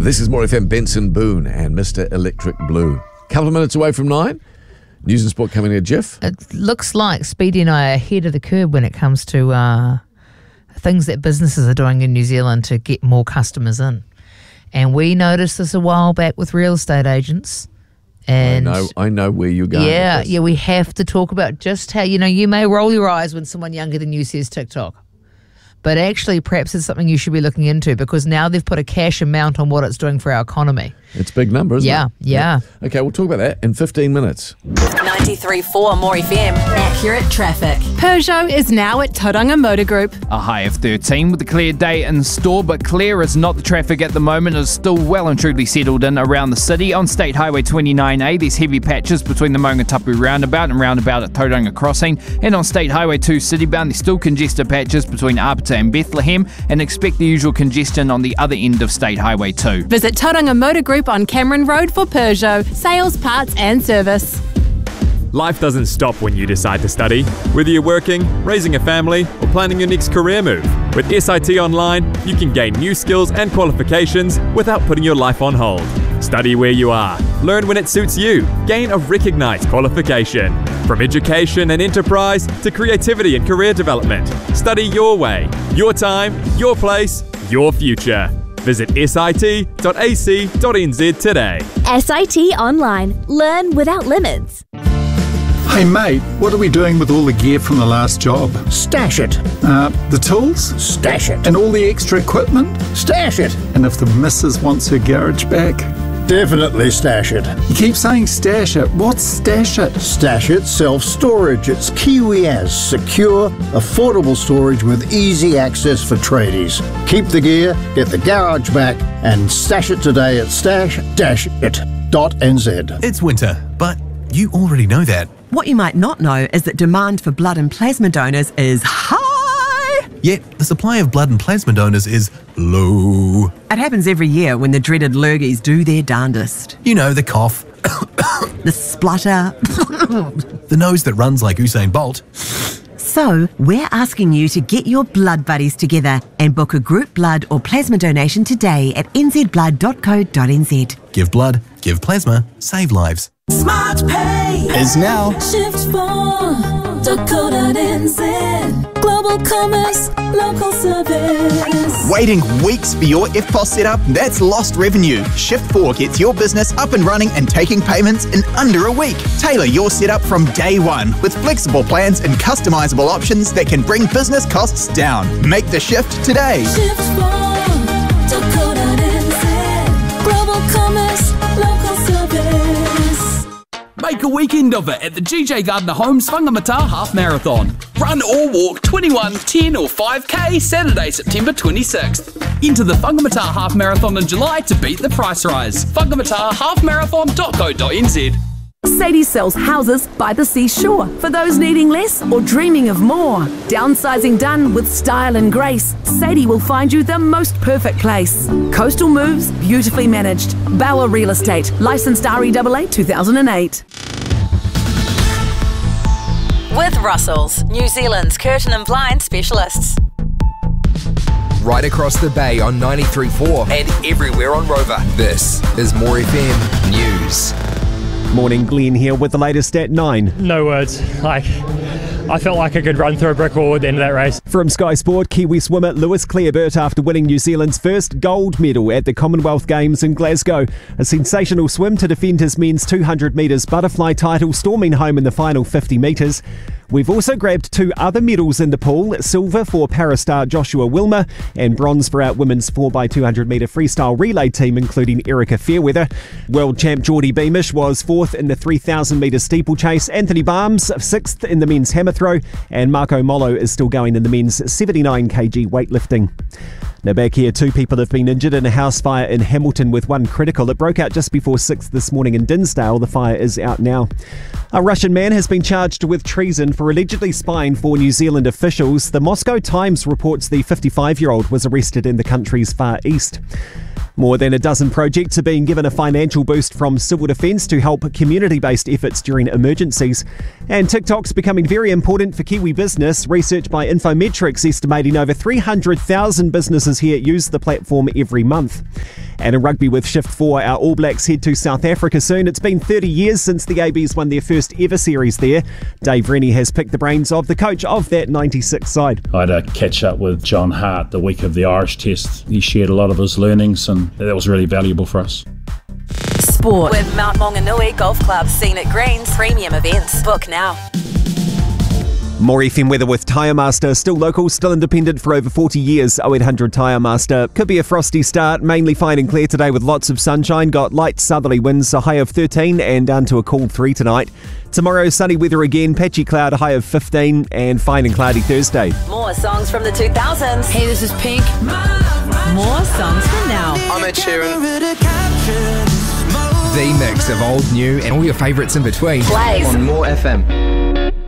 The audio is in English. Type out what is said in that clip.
This is More FM, Benson Boone and Mr. Electric Blue. Couple of minutes away from 9. News and sport coming in a jiff. It looks like Speedy and I are ahead of the curve when it comes to things that businesses are doing in New Zealand to get more customers in. And we noticed this a while back with real estate agents. And I know where you're going. Yeah, we have to talk about just how, you may roll your eyes when someone younger than you says TikTok. But actually, perhaps it's something you should be looking into, because now they've put a cash amount on what it's doing for our economy. It's a big number, isn't it? Yeah. Okay, we'll talk about that in 15 minutes. 93.4 More FM. Accurate traffic. Peugeot is now at Tauranga Motor Group. A high of 13 with a clear day in store, but clear is not the traffic at the moment. It's still well and truly settled in around the city. On State Highway 29A, there's heavy patches between the Maungatapu roundabout and roundabout at Tauranga Crossing. And on State Highway 2 citybound, there's still congested patches between Arbiter and Bethlehem, and expect the usual congestion on the other end of State Highway 2. Visit Tauranga Motor Group on Cameron Road for Peugeot, sales, parts and service. Life doesn't stop when you decide to study. Whether you're working, raising a family, or planning your next career move, with SIT Online, you can gain new skills and qualifications without putting your life on hold. Study where you are, learn when it suits you, gain a recognised qualification. From education and enterprise to creativity and career development, study your way, your time, your place, your future. Visit sit.ac.nz today. SIT Online. Learn without limits. Hey mate, what are we doing with all the gear from the last job? Stash it. The tools? Stash it. And all the extra equipment? Stash it. And if the missus wants her garage back? Definitely stash it. You keep saying stash it. What's stash it? Stash it self-storage. It's Kiwi as secure, affordable storage with easy access for tradies. Keep the gear, get the garage back, and stash it today at stash-it.nz. It's winter, but you already know that. What you might not know is that demand for blood and plasma donors is high. Yet the supply of blood and plasma donors is low. It happens every year when the dreaded lurgies do their darndest. You know, the cough, the splutter, the nose that runs like Usain Bolt. So, we're asking you to get your blood buddies together and book a group blood or plasma donation today at nzblood.co.nz. Give blood, give plasma, save lives. Smart Pay is now. Shift4.co.nz. Global commerce, local service. Waiting weeks for your FPOS setup? That's lost revenue. Shift4 gets your business up and running and taking payments in under a week. Tailor your setup from day one with flexible plans and customizable options that can bring business costs down. Make the shift today. Shift4.co.nz. Global commerce, local service. Make a weekend of it at the GJ Gardner Homes Whangamata Half Marathon. Run or walk 21, 10 or 5k Saturday, September 26th. Enter the Whangamata Half Marathon in July to beat the price rise. whangamatarhalfmarathon.co.nz. Sadie sells houses by the seashore for those needing less or dreaming of more. Downsizing done with style and grace, Sadie will find you the most perfect place. Coastal moves, beautifully managed. Bauer Real Estate, licensed REAA 2008. With Russell's, New Zealand's curtain and blind specialists. Right across the bay on 93.4 and everywhere on Rover. This is More FM News. Morning, Glenn here with the latest at 9. No words. I felt like I could run through a brick wall at the end of that race. From Sky Sport, Kiwi swimmer Lewis Clareburt after winning New Zealand's first gold medal at the Commonwealth Games in Glasgow. A sensational swim to defend his men's 200 metres butterfly title, storming home in the final 50 metres. We've also grabbed 2 other medals in the pool, silver for para-star Joshua Wilmer and bronze for our women's 4x200 metre freestyle relay team, including Erica Fairweather. World champ Geordie Beamish was 4th in the 3,000 metre steeplechase, Anthony Barnes 6th in the men's hammer throw, and Marco Molo is still going in the men's 79 kg weightlifting. Now back here, 2 people have been injured in a house fire in Hamilton with 1 critical. It broke out just before 6 this morning in Dinsdale. The fire is out now. A Russian man has been charged with treason for allegedly spying for New Zealand officials. The Moscow Times reports the 55-year-old was arrested in the country's Far East. More than a dozen projects are being given a financial boost from Civil Defence to help community-based efforts during emergencies. And TikTok's becoming very important for Kiwi business. Research by Infometrics estimating over 300,000 businesses here use the platform every month. And in rugby with Shift 4, our All Blacks head to South Africa soon. It's been 30 years since the ABs won their first ever series there. Dave Rennie has picked the brains of the coach of that 96 side. I had a catch up with John Hart the week of the Irish Test. He shared a lot of his learnings and that was really valuable for us. Sport with Mount Maunganui Golf Club, Scenic Greens, premium events. Book now. More FM weather with Tyre Master. Still local, still independent for over 40 years. 0800 Tyre Master. Could be a frosty start. Mainly fine and clear today with lots of sunshine. Got light southerly winds, a high of 13 and down to a cool 3 tonight. Tomorrow, sunny weather again. Patchy cloud, a high of 15 and fine and cloudy Thursday. More songs from the 2000s. Hey, this is Pink. More songs from now. I'm Ed Sheeran. The mix of old, new and all your favourites in between. Plays on More FM.